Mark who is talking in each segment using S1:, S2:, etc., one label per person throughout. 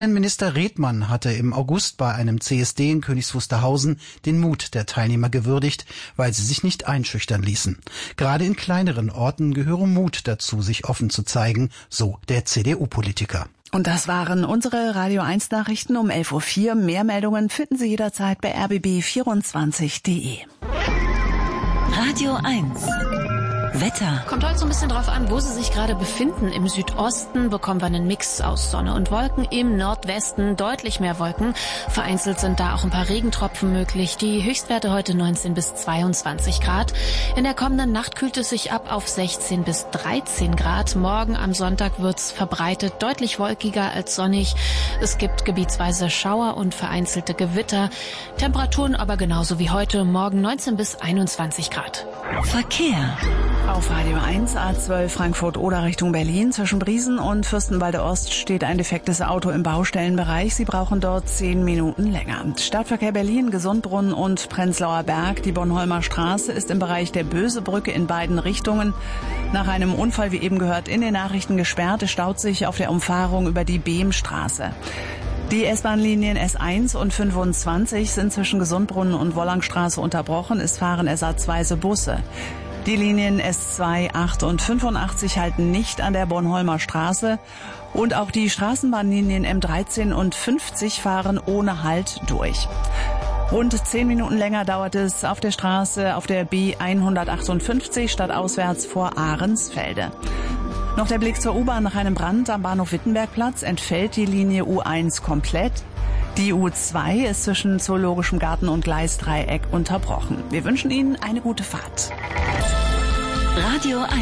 S1: Minister Redmann hatte im August bei einem CSD in Königs Wusterhausen den Mut der Teilnehmer gewürdigt, weil sie sich nicht einschüchtern ließen. Gerade in kleineren Orten gehöre Mut dazu, sich offen zu zeigen, so der CDU-Politiker.
S2: Und das waren unsere Radio 1 Nachrichten um 11.04 Uhr. Mehr Meldungen finden Sie jederzeit bei rbb24.de.
S3: Radio 1 Wetter.
S4: Kommt heute so ein bisschen drauf an, wo Sie sich gerade befinden. Im Südosten bekommen wir einen Mix aus Sonne und Wolken. Im Nordwesten deutlich mehr Wolken. Vereinzelt sind da auch ein paar Regentropfen möglich. Die Höchstwerte heute 19 bis 22 Grad. In der kommenden Nacht kühlt es sich ab auf 16 bis 13 Grad. Morgen am Sonntag wird's verbreitet deutlich wolkiger als sonnig. Es gibt gebietsweise Schauer und vereinzelte Gewitter. Temperaturen aber genauso wie heute. Morgen 19 bis 21 Grad.
S3: Verkehr.
S2: Auf Radio 1 A12 Frankfurt-Oder Richtung Berlin. Zwischen Briesen und Fürstenwalde Ost steht ein defektes Auto im Baustellenbereich. Sie brauchen dort 10 Minuten länger. Stadtverkehr Berlin, Gesundbrunnen und Prenzlauer Berg. Die Bornholmer Straße ist im Bereich der Bösebrücke in beiden Richtungen nach einem Unfall, wie eben gehört, in den Nachrichten gesperrt. Es staut sich auf der Umfahrung über die Behmstraße. Die S-Bahn-Linien S1 und 25 sind zwischen Gesundbrunnen und Wollangstraße unterbrochen. Es fahren ersatzweise Busse. Die Linien S2, 8 und 85 halten nicht an der Bornholmer Straße und auch die Straßenbahnlinien M13 und 50 fahren ohne Halt durch. Rund 10 Minuten länger dauert es auf der Straße auf der B158 stadtauswärts vor Ahrensfelde. Noch der Blick zur U-Bahn. Nach einem Brand am Bahnhof Wittenbergplatz entfällt die Linie U1 komplett. Die U2 ist zwischen Zoologischem Garten und Gleisdreieck unterbrochen. Wir wünschen Ihnen eine gute Fahrt.
S3: Radio 1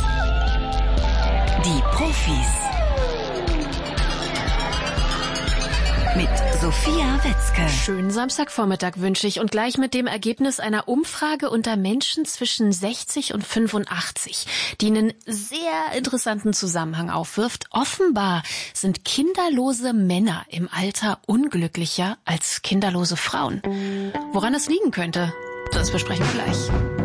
S3: Die Profis mit Sophia Wetzke.
S4: Schönen Samstagvormittag wünsche ich und gleich mit dem Ergebnis einer Umfrage unter Menschen zwischen 60 und 85, die einen sehr interessanten Zusammenhang aufwirft. Offenbar sind kinderlose Männer im Alter unglücklicher als kinderlose Frauen. Woran es liegen könnte, das besprechen wir gleich.